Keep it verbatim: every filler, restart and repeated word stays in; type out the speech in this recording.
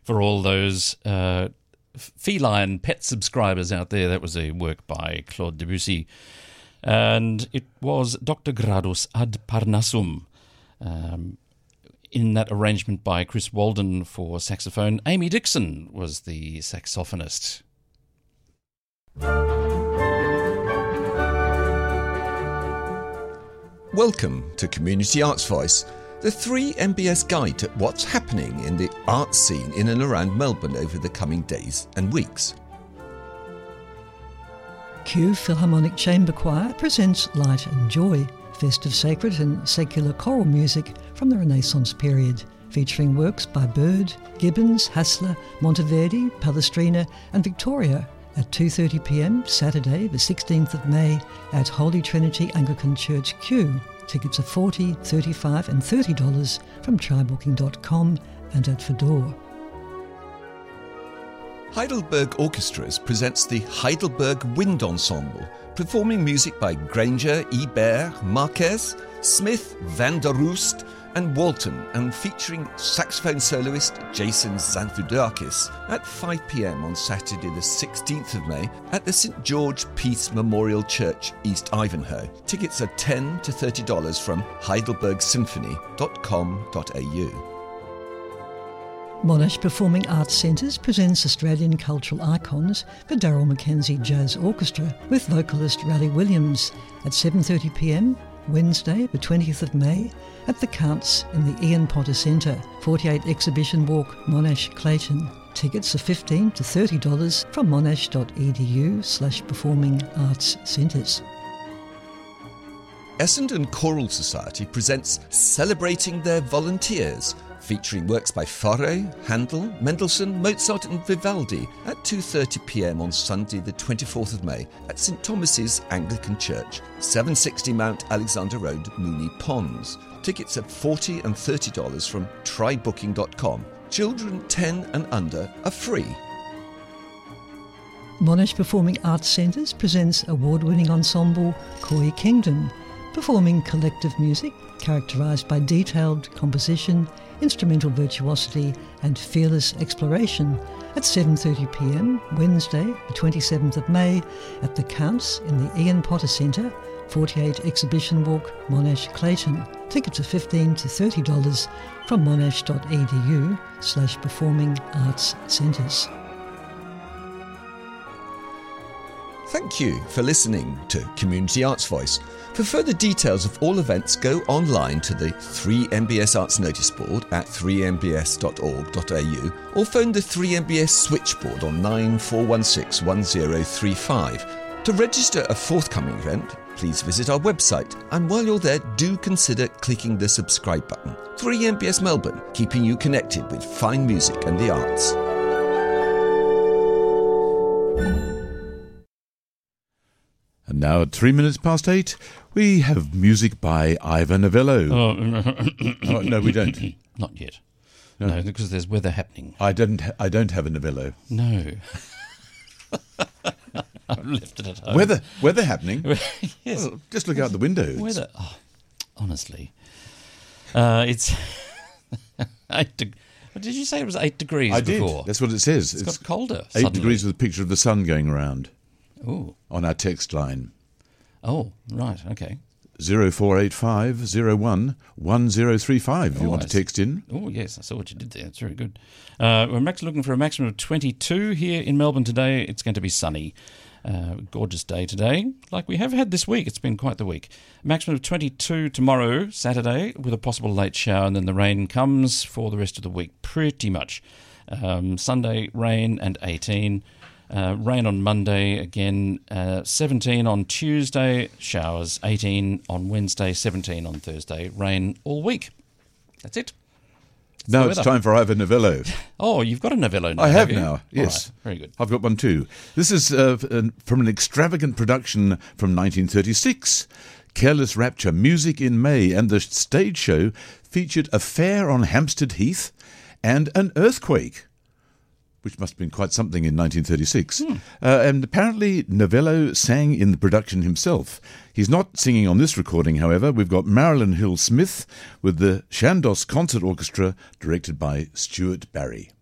for all those uh, feline pet subscribers out there. That was a work by Claude Debussy. And it was Doctor Gradus ad Parnassum, um, in that arrangement by Chris Walden for saxophone. Amy Dixon was the saxophonist. Welcome to Community Arts Voice, the three M B S guide to what's happening in the arts scene in and around Melbourne over the coming days and weeks. Kew Philharmonic Chamber Choir presents Light and Joy, festive sacred and secular choral music from the Renaissance period, featuring works by Byrd, Gibbons, Hassler, Monteverdi, Palestrina and Victoria at two thirty p m Saturday the sixteenth of May at Holy Trinity Anglican Church, Kew. Tickets are forty dollars, thirty-five dollars and thirty dollars from try booking dot com and at Fedor. Heidelberg Orchestras presents the Heidelberg Wind Ensemble, performing music by Granger, Ibert, Marquez, Smith, Van der Roost and Walton, and featuring saxophone soloist Jason Xanthudakis at five p m on Saturday the sixteenth of May at the Saint George Peace Memorial Church, East Ivanhoe. Tickets are ten dollars to thirty dollars from heidelberg symphony dot com dot a u. Monash Performing Arts Centres presents Australian cultural icons, the Darryl Mackenzie Jazz Orchestra with vocalist Raleigh Williams at seven thirty p m Wednesday the twentieth of May at the Counts in the Ian Potter Centre, forty-eight Exhibition Walk, Monash, Clayton. Tickets are fifteen dollars to thirty dollars from monash dot e d u slash performing arts centres. Essendon Choral Society presents Celebrating Their Volunteers, featuring works by Fauré, Handel, Mendelssohn, Mozart and Vivaldi at two thirty p m on Sunday the twenty-fourth of May at St Thomas's Anglican Church, seven sixty Mount Alexander Road, Moonee Ponds. Tickets are forty dollars and thirty dollars from try booking dot com. Children ten and under are free. Monash Performing Arts Centres presents award-winning ensemble Koi Kingdom, performing collective music characterised by detailed composition, instrumental virtuosity and fearless exploration at seven thirty p m Wednesday the twenty-seventh of May at the Counts in the Ian Potter Centre, forty-eight Exhibition Walk, Monash, Clayton. Tickets are fifteen dollars to thirty dollars from monash dot e d u slash performing arts centres. Thank you for listening to Community Arts Voice. For further details of all events, go online to the three M B S Arts Notice Board at three m b s dot org dot a u or phone the three M B S switchboard on nine four one six one zero three five. To register a forthcoming event, please visit our website, and while you're there, do consider clicking the subscribe button. three M B S Melbourne, keeping you connected with fine music and the arts. And now at three minutes past eight, we have music by Ivor Novello. Oh, oh, no, we don't. Not yet. No. No, because there's weather happening. I don't. Ha- I don't have a Novello. No. I've left it at home. Weather. Weather happening. Yes. Well, just look out the window. Weather. Oh, honestly, uh, it's eight. De- what did you say? It was eight degrees I before. did. That's what it says. It's, It's got colder. eight suddenly. degrees with a picture of the sun going around Oh. on our text line. Oh, right. Okay. Zero four eight five zero one one zero three five. If you Oh, want I to text in. Oh, yes, I saw what you did there. It's very good. Uh, we're max looking for a maximum of twenty-two here in Melbourne today. It's going to be sunny. Uh, gorgeous day today, like we have had this week. It's been quite the week. Maximum of twenty-two tomorrow, Saturday, with a possible late shower, and then the rain comes for the rest of the week, pretty much. Um, Sunday, rain and eighteen. Uh, rain on Monday, again, uh, seventeen on Tuesday, showers, eighteen on Wednesday, seventeen on Thursday, rain all week. That's it. That's Now the it's weather. time for Ivor Novello. Oh, you've got a Novello now. I have you? now, All yes. right, very good. I've got one too. This is uh, an- from an extravagant production from nineteen thirty-six. Careless Rapture, music in May, and the stage show featured a fair on Hampstead Heath and an earthquake, which must have been quite something in nineteen thirty-six. Hmm. Uh, and apparently Novello sang in the production himself. He's not singing on this recording, however. We've got Marilyn Hill Smith with the Chandos Concert Orchestra, directed by Stuart Barry.